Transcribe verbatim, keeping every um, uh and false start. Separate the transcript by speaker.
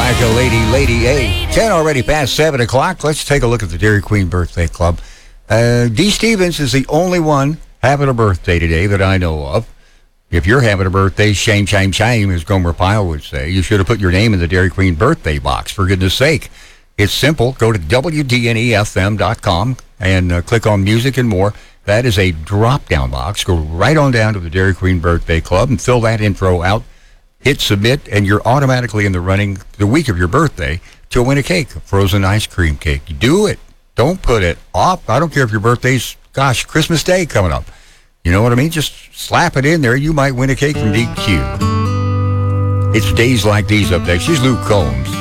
Speaker 1: like a lady, lady A. ten already past seven o'clock. Let's take a look at the Dairy Queen Birthday Club. Uh, D. Stevens is the only one having a birthday today that I know of. If you're having a birthday, shame, shame, shame, as Gomer Pyle would say. You should have put your name in the Dairy Queen birthday box, for goodness sake. It's simple. Go to W D N E F M dot com and uh, click on music and more. That is a drop-down box. Go right on down to the Dairy Queen Birthday Club and fill that intro out. Hit submit, and you're automatically in the running the week of your birthday to win a cake, a frozen ice cream cake. Do it. Don't put it off. I don't care if your birthday's, gosh, Christmas Day coming up. You know what I mean? Just slap it in there. You might win a cake from D Q. It's Days Like These up there. She's Luke Combs.